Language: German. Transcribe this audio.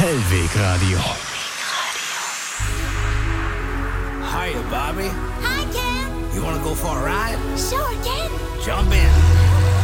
Hellwegradio. Hiya, Bobby. Hi, Ken. You wanna go for a ride? Sure, Ken. Jump in.